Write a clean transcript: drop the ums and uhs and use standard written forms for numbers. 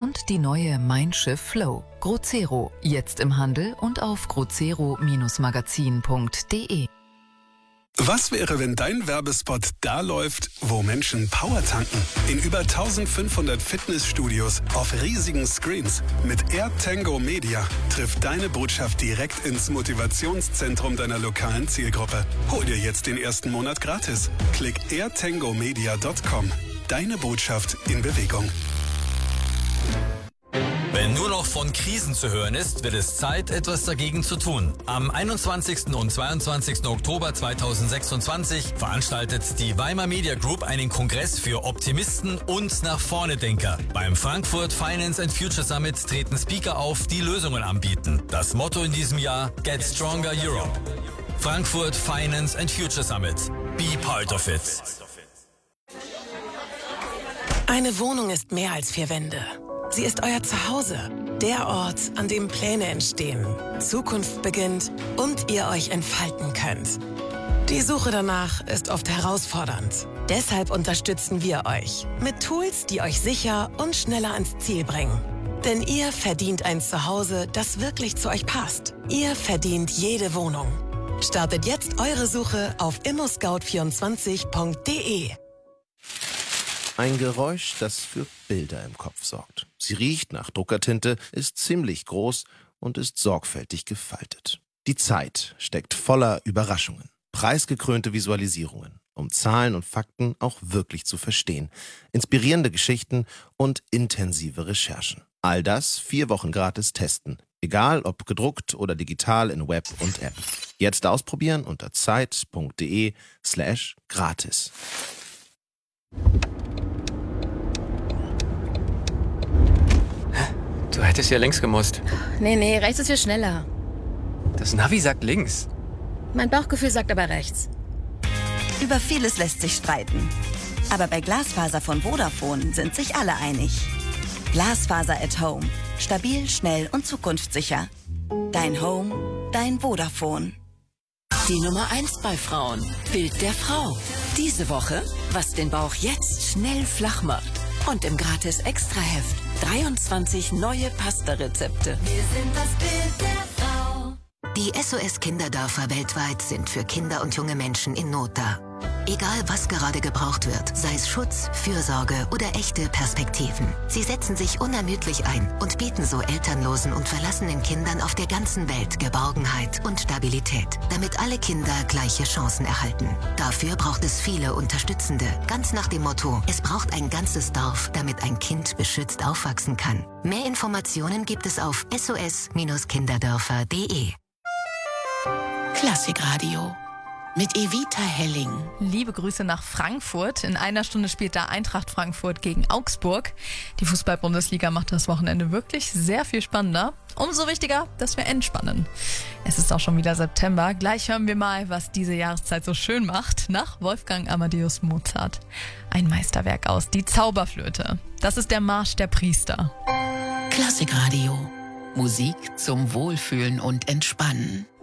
und die neue Mein Schiff Flow. Grozero, jetzt im Handel und auf grozero-magazin.de. Was wäre, wenn dein Werbespot da läuft, wo Menschen Power tanken? In über 1500 Fitnessstudios auf riesigen Screens. Mit AirTango Media trifft deine Botschaft direkt ins Motivationszentrum deiner lokalen Zielgruppe. Hol dir jetzt den ersten Monat gratis. Klick airtangomedia.com. Deine Botschaft in Bewegung. Wenn nur noch von Krisen zu hören ist, wird es Zeit, etwas dagegen zu tun. Am 21. und 22. Oktober 2026 veranstaltet die Weimar Media Group einen Kongress für Optimisten und Nach-Vorne-Denker. Beim Frankfurt Finance and Future Summit treten Speaker auf, die Lösungen anbieten. Das Motto in diesem Jahr: Get Stronger Europe. Frankfurt Finance and Future Summit. Be part of it. Eine Wohnung ist mehr als 4 Wände. Sie ist euer Zuhause, der Ort, an dem Pläne entstehen, Zukunft beginnt und ihr euch entfalten könnt. Die Suche danach ist oft herausfordernd. Deshalb unterstützen wir euch mit Tools, die euch sicher und schneller ans Ziel bringen. Denn ihr verdient ein Zuhause, das wirklich zu euch passt. Ihr verdient jede Wohnung. Startet jetzt eure Suche auf immoscout24.de. Ein Geräusch, das für Bilder im Kopf sorgt. Sie riecht nach Druckertinte, ist ziemlich groß und ist sorgfältig gefaltet. Die Zeit steckt voller Überraschungen. Preisgekrönte Visualisierungen, um Zahlen und Fakten auch wirklich zu verstehen. Inspirierende Geschichten und intensive Recherchen. All das 4 Wochen gratis testen. Egal ob gedruckt oder digital in Web und App. Jetzt ausprobieren unter zeit.de/gratis. Du hättest ja links gemusst. Nee, rechts ist viel schneller. Das Navi sagt links. Mein Bauchgefühl sagt aber rechts. Über vieles lässt sich streiten. Aber bei Glasfaser von Vodafone sind sich alle einig. Glasfaser at Home. Stabil, schnell und zukunftssicher. Dein Home, dein Vodafone. Die Nummer 1 bei Frauen. Bild der Frau. Diese Woche, was den Bauch jetzt schnell flach macht. Und im Gratis-Extra-Heft 23 neue Pasta-Rezepte. Wir sind das Bild der Frau. Die SOS-Kinderdörfer weltweit sind für Kinder und junge Menschen in Not da. Egal, was gerade gebraucht wird, sei es Schutz, Fürsorge oder echte Perspektiven. Sie setzen sich unermüdlich ein und bieten so elternlosen und verlassenen Kindern auf der ganzen Welt Geborgenheit und Stabilität, damit alle Kinder gleiche Chancen erhalten. Dafür braucht es viele Unterstützende. Ganz nach dem Motto: Es braucht ein ganzes Dorf, damit ein Kind beschützt aufwachsen kann. Mehr Informationen gibt es auf sos-kinderdörfer.de. Klassikradio. Mit Evita Helling. Liebe Grüße nach Frankfurt. In einer Stunde spielt da Eintracht Frankfurt gegen Augsburg. Die Fußball-Bundesliga macht das Wochenende wirklich sehr viel spannender. Umso wichtiger, dass wir entspannen. Es ist auch schon wieder September. Gleich hören wir mal, was diese Jahreszeit so schön macht. Nach Wolfgang Amadeus Mozart. Ein Meisterwerk aus Die Zauberflöte. Das ist der Marsch der Priester. Klassikradio. Musik zum Wohlfühlen und Entspannen.